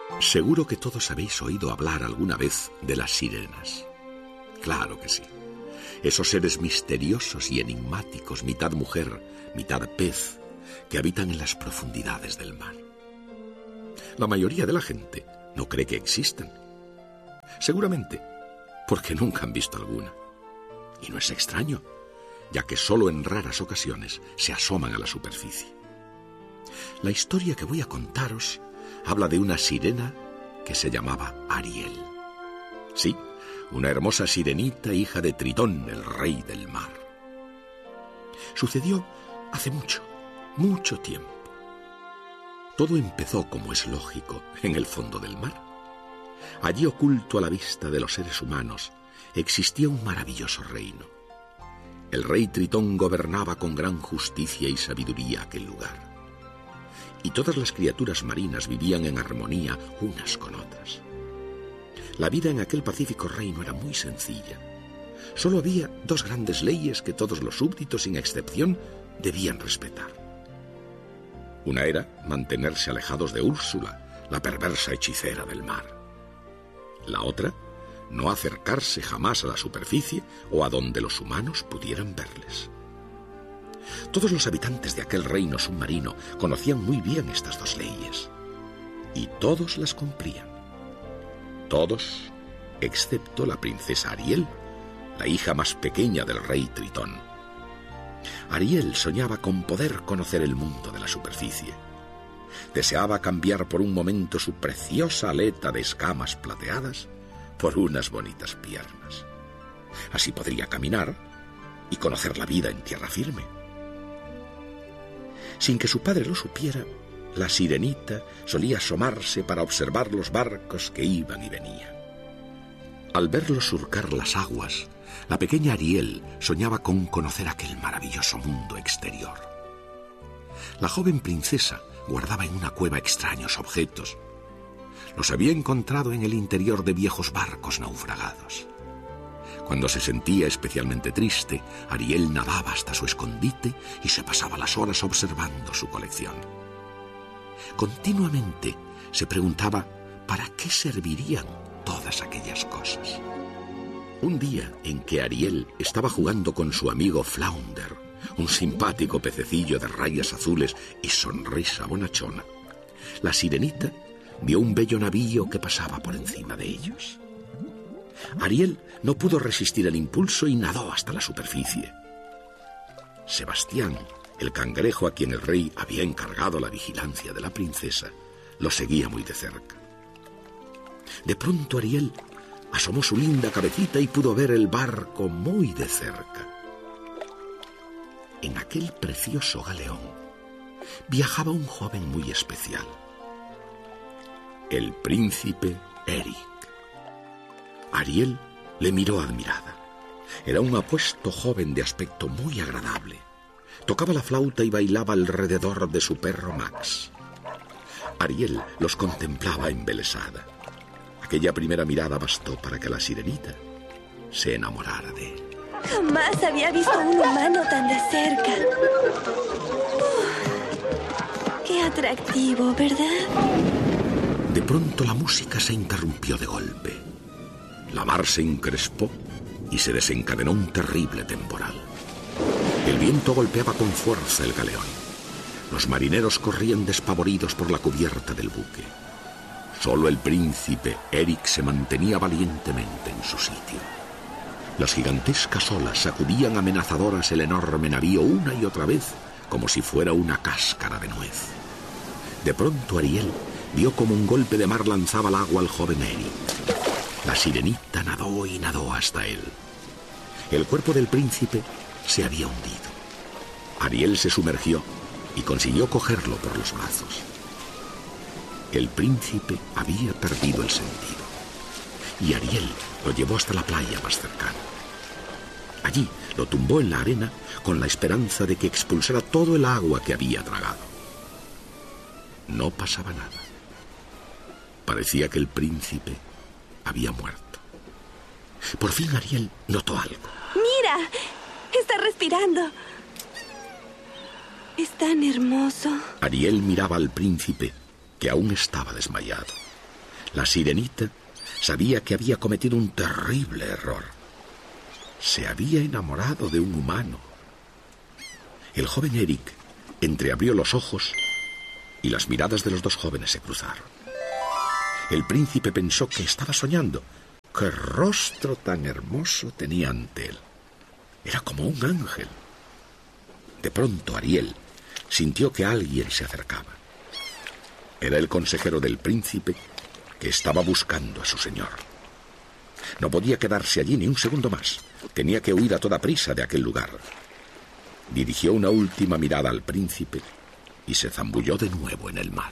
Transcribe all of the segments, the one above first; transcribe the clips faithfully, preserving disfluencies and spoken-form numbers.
Seguro que todos habéis oído hablar alguna vez de las sirenas. Claro que sí. Esos seres misteriosos y enigmáticos, mitad mujer, mitad pez, que habitan en las profundidades del mar. La mayoría de la gente no cree que existan. Seguramente porque nunca han visto alguna. Y no es extraño, ya que solo en raras ocasiones se asoman a la superficie. La historia que voy a contaros habla de una sirena que se llamaba Ariel. Sí, una hermosa sirenita, hija de Tritón, el rey del mar. Sucedió hace mucho, mucho tiempo. Todo empezó, como es lógico, en el fondo del mar. Allí, oculto a la vista de los seres humanos, existía un maravilloso reino. El rey Tritón gobernaba con gran justicia y sabiduría aquel lugar. Y todas las criaturas marinas vivían en armonía unas con otras. La vida en aquel pacífico reino era muy sencilla. Solo había dos grandes leyes que todos los súbditos, sin excepción, debían respetar. Una era mantenerse alejados de Úrsula, la perversa hechicera del mar. La otra, no acercarse jamás a la superficie o a donde los humanos pudieran verles. Todos los habitantes de aquel reino submarino conocían muy bien estas dos leyes, y todos las cumplían. Todos, excepto la princesa Ariel, la hija más pequeña del rey Tritón. Ariel soñaba con poder conocer el mundo de la superficie. Deseaba cambiar por un momento su preciosa aleta de escamas plateadas por unas bonitas piernas. Así podría caminar y conocer la vida en tierra firme. Sin que su padre lo supiera, la sirenita solía asomarse para observar los barcos que iban y venían. Al verlos surcar las aguas, la pequeña Ariel soñaba con conocer aquel maravilloso mundo exterior. La joven princesa guardaba en una cueva extraños objetos. Los había encontrado en el interior de viejos barcos naufragados. Cuando se sentía especialmente triste, Ariel nadaba hasta su escondite y se pasaba las horas observando su colección. Continuamente se preguntaba para qué servirían todas aquellas cosas. Un día en que Ariel estaba jugando con su amigo Flounder, un simpático pececillo de rayas azules y sonrisa bonachona, la sirenita vio un bello navío que pasaba por encima de ellos. Ariel no pudo resistir el impulso y nadó hasta la superficie. Sebastián, el cangrejo a quien el rey había encargado la vigilancia de la princesa, lo seguía muy de cerca. De pronto Ariel asomó su linda cabecita y pudo ver el barco muy de cerca. En aquel precioso galeón viajaba un joven muy especial, el príncipe Eric. Ariel le miró admirada. Era un apuesto joven de aspecto muy agradable. Tocaba la flauta y bailaba alrededor de su perro Max. Ariel los contemplaba embelesada. Aquella primera mirada bastó para que la sirenita se enamorara de él. Jamás había visto un humano tan de cerca. Uf, ¡qué atractivo!, ¿verdad? De pronto la música se interrumpió de golpe. La mar se encrespó y se desencadenó un terrible temporal. El viento golpeaba con fuerza el galeón. Los marineros corrían despavoridos por la cubierta del buque. Solo el príncipe Eric se mantenía valientemente en su sitio. Las gigantescas olas sacudían amenazadoras el enorme navío una y otra vez, como si fuera una cáscara de nuez. De pronto Ariel vio como un golpe de mar lanzaba al agua al joven Eric. La sirenita nadó y nadó hasta él. El cuerpo del príncipe se había hundido. Ariel se sumergió y consiguió cogerlo por los brazos. El príncipe había perdido el sentido y Ariel lo llevó hasta la playa más cercana. Allí lo tumbó en la arena con la esperanza de que expulsara todo el agua que había tragado. No pasaba nada. Parecía que el príncipe había muerto. Por fin Ariel notó algo. ¡Mira! Está respirando. Es tan hermoso. Ariel miraba al príncipe, que aún estaba desmayado. La sirenita sabía que había cometido un terrible error. Se había enamorado de un humano. El joven Eric entreabrió los ojos y las miradas de los dos jóvenes se cruzaron. El príncipe pensó que estaba soñando. ¡Qué rostro tan hermoso tenía ante él! Era como un ángel. De pronto Ariel sintió que alguien se acercaba. Era el consejero del príncipe que estaba buscando a su señor. No podía quedarse allí ni un segundo más. Tenía que huir a toda prisa de aquel lugar. Dirigió una última mirada al príncipe y se zambulló de nuevo en el mar.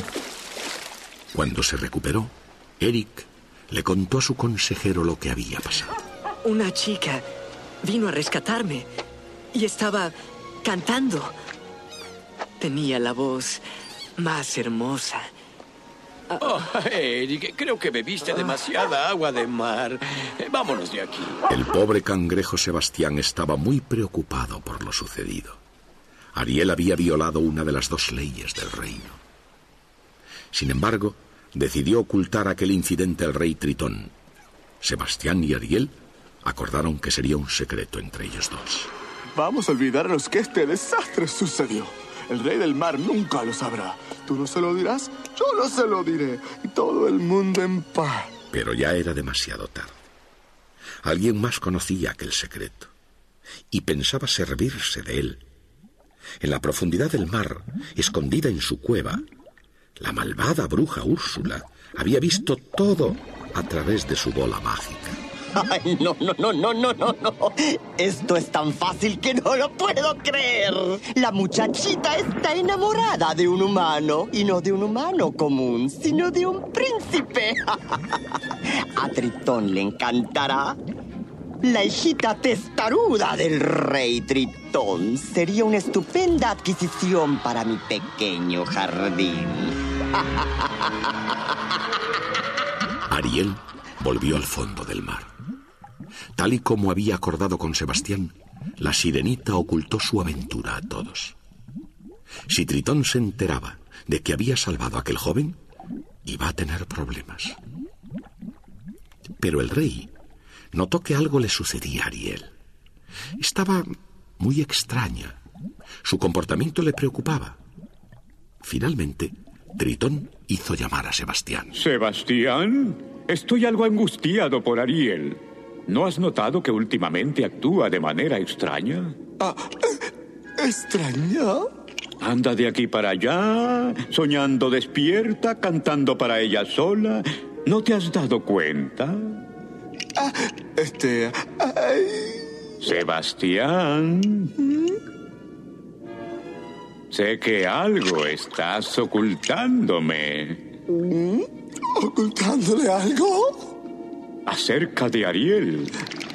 Cuando se recuperó, Eric le contó a su consejero lo que había pasado. Una chica vino a rescatarme y estaba cantando. Tenía la voz más hermosa. Oh, Eric, creo que bebiste demasiada agua de mar. Vámonos de aquí. El pobre cangrejo Sebastián estaba muy preocupado por lo sucedido. Ariel había violado una de las dos leyes del reino. Sin embargo, decidió ocultar aquel incidente al rey Tritón. Sebastián y Ariel acordaron que sería un secreto entre ellos dos. Vamos a olvidarnos que este desastre sucedió. El rey del mar nunca lo sabrá. ¿Tú no se lo dirás? Yo no se lo diré. Y todo el mundo en paz. Pero ya era demasiado tarde. Alguien más conocía aquel secreto y pensaba servirse de él. En la profundidad del mar, escondida en su cueva, la malvada bruja Úrsula había visto todo a través de su bola mágica. Ay, no, no, no, no, no, no, no. Esto es tan fácil que no lo puedo creer. La muchachita está enamorada de un humano. Y no de un humano común, sino de un príncipe. A Tritón le encantará. La hijita testaruda del rey Tritón sería una estupenda adquisición para mi pequeño jardín. Ariel volvió al fondo del mar. Tal y como había acordado con Sebastián, la sirenita ocultó su aventura a todos. Si Tritón se enteraba de que había salvado a aquel joven, iba a tener problemas. Pero el rey notó que algo le sucedía a Ariel. Estaba muy extraña. Su comportamiento le preocupaba. Finalmente, Tritón hizo llamar a Sebastián. Sebastián, estoy algo angustiado por Ariel. ¿No has notado que últimamente actúa de manera extraña? Ah, ¿extraña? Anda de aquí para allá, soñando despierta, cantando para ella sola. ¿No te has dado cuenta? Ah, este... Ay. Sebastián. ¿Mm? Sé que algo estás ocultándome. ¿Mm? ¿Ocultándole algo? Acerca de Ariel.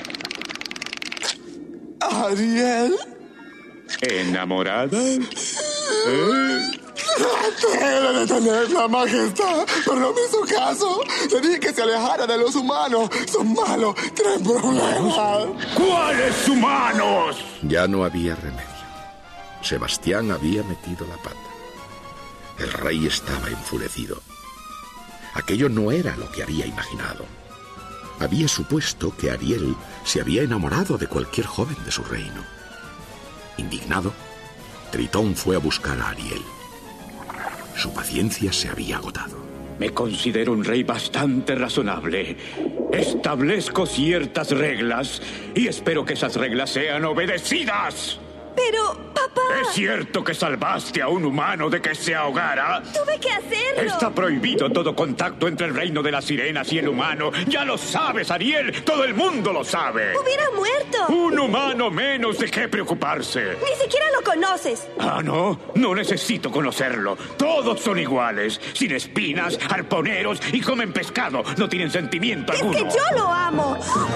¿Ariel? ¿Enamorada? ¿Eh? Traté de detenerla, majestad, pero no me hizo caso. Le dije que se alejara de los humanos. Son malos, traen problemas. ¿Cuáles humanos? Ya no había remedio. Sebastián había metido la pata. El rey estaba enfurecido. Aquello no era lo que había imaginado. Había supuesto que Ariel se había enamorado de cualquier joven de su reino. Indignado, Tritón fue a buscar a Ariel. Su paciencia se había agotado. Me considero un rey bastante razonable. Establezco ciertas reglas y espero que esas reglas sean obedecidas. Pero, papá... ¿Es cierto que salvaste a un humano de que se ahogara? Tuve que hacerlo. Está prohibido todo contacto entre el reino de las sirenas y el humano. Ya lo sabes, Ariel. Todo el mundo lo sabe. Hubiera muerto. Un humano menos de qué preocuparse. Ni siquiera lo conoces. Ah, ¿no? No necesito conocerlo. Todos son iguales. Sin espinas, arponeros y comen pescado. No tienen sentimiento es alguno. Es que yo lo amo.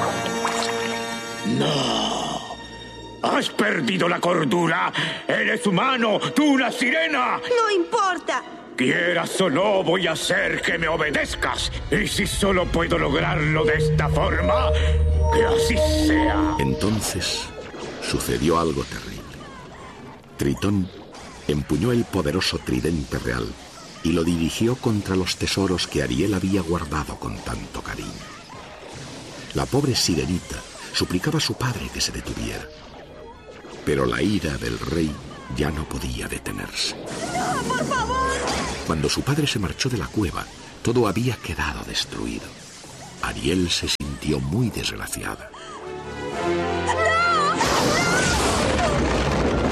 No. ¡Has perdido la cordura! ¡Eres humano! ¡Tú una sirena! ¡No importa! Quieras o no, voy a hacer que me obedezcas. Y si solo puedo lograrlo de esta forma, que así sea. Entonces sucedió algo terrible. Tritón empuñó el poderoso tridente real y lo dirigió contra los tesoros que Ariel había guardado con tanto cariño. La pobre sirenita suplicaba a su padre que se detuviera, pero la ira del rey ya no podía detenerse. ¡No, por favor! Cuando su padre se marchó de la cueva, todo había quedado destruido. Ariel se sintió muy desgraciada.